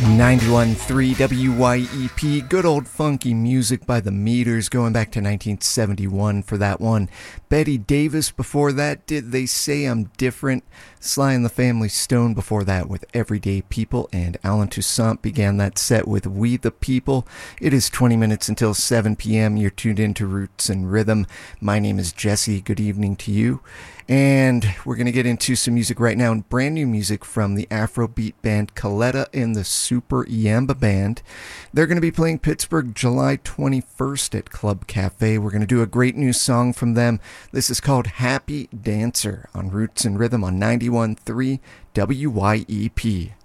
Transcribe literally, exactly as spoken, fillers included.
ninety-one point three W Y E P, good old funky music by the Meters, going back to nineteen seventy-one for that one. Betty Davis before that, Did They Say I'm Different? Sly and the Family Stone before that with Everyday People, and Alan Toussaint began that set with We the People. It is twenty minutes until seven p.m. You're tuned into Roots and Rhythm. My name is Jesse. Good evening to you. And we're going to get into some music right now, brand new music from the Afrobeat band Coletta and the Super Yamba Band. They're going to be playing Pittsburgh July twenty-first at Club Cafe. We're going to do a great new song from them. This is called Happy Dancer on Roots and Rhythm on ninety-one point three W Y E P.